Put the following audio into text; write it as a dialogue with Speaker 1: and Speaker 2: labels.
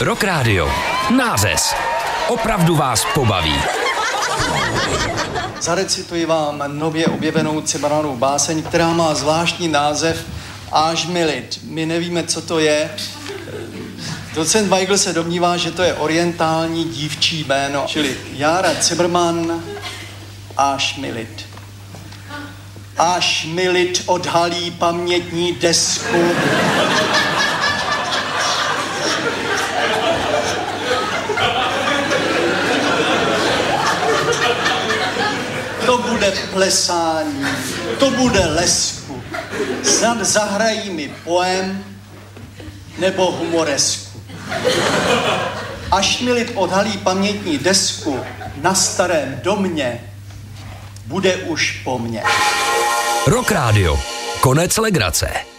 Speaker 1: Rock Radio. Nářez. Opravdu vás pobaví.
Speaker 2: Zarecituji vám nově objevenou Cimrmanovou báseň, která má zvláštní název Až mi lid. My nevíme, co to je. Docent Weigl se domnívá, že to je orientální dívčí jméno, čili Jára Cimrman, Až mi lid. Až mi lid odhalí pamětní desku. To bude plesání, to bude lesku. Snad zahrají mi poem nebo humoresku. Až mi lid odhalí pamětní desku na starém domě, bude už po mně.
Speaker 1: Rock Radio. Konec legrace.